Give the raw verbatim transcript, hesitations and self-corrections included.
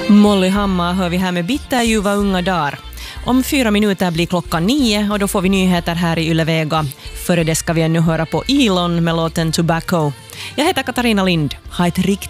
Molly Hammar hör vi här med bitterljuva unga dagar. Om fyra minuter blir klockan nio och då får vi nyheter här i Yle Vega. Före det ska vi ännu höra på Elon med låten Tobacco. Jag heter Katarina Lind. Ha ett riktigt